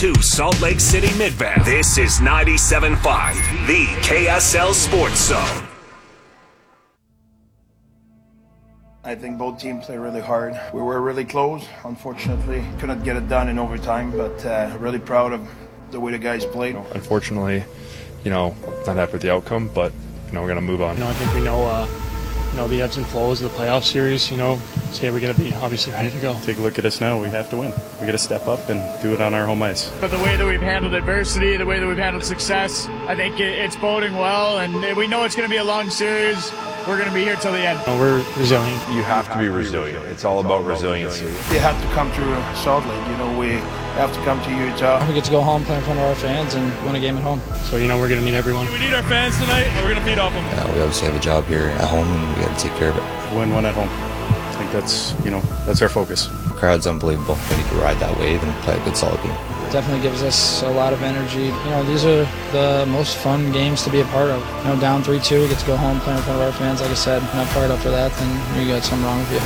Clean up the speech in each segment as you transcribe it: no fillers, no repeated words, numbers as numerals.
To Salt Lake City Mid-Bend, this is 97.5, the KSL Sports Zone. I think both teams play really hard. We were really close. Unfortunately, couldn't get it done in overtime, but really proud of the way the guys played. Unfortunately, not happy with the outcome, but we're going to move on. I think we know the ebbs and flows of the playoff series. So we got to be obviously ready to go. Take a look at us now. We have to win. We got to step up and do it on our home ice. But the way that we've handled adversity, the way that we've handled success, I think it's boding well, and we know it's going to be a long series. We're going to be here till the end. We're resilient. You have to be resilient. It's all about resiliency. They have to come to Salt Lake. We have to come to Utah. We get to go home, play in front of our fans, and win a game at home. So we're going to need everyone. We need our fans tonight, and we're going to feed off them. We obviously have a job here at home, and we got to take care of it. Win one at home. I think that's our focus. The crowd's unbelievable. We need to ride that wave and play a good solid game. Definitely gives us a lot of energy. These are the most fun games to be a part of. Down 3-2, we get to go home, play in front of our fans. Like I said, not fired up for that, then you got something wrong with you.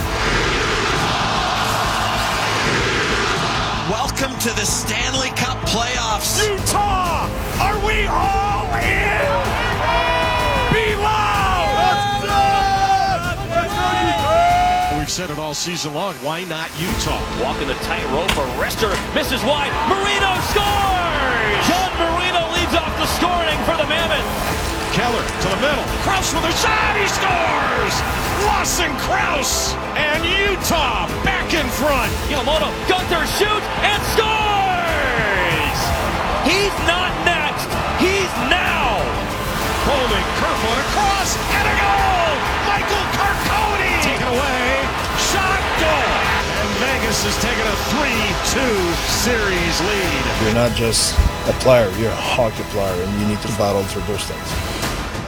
Welcome to the Stanley Cup playoffs. Utah, are we all in? Be loud! We've said it all season long. Why not Utah? Walking the tightrope, Rester misses wide. Marino scores! John Marino leads off the scoring for the Mammoth. Keller to the middle. Krause with a shot. He scores! Lawson Krause and Utah back in front. Yamamoto, Gunther shoots and scores! He's not next. He's now. Holding Kerfoot across and a goal! Michael Carcone! Taken away. Shot, goal! And Vegas has taken a 3-2 series lead. You're not just a player, you're a hockey player, and you need to battle through those things.